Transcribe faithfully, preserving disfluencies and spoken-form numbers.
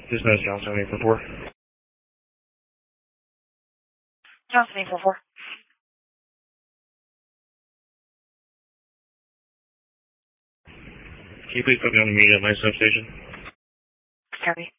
Dispatch Johnson eight four four. Johnson eight four four. Can you please put me on the media at my substation? Copy.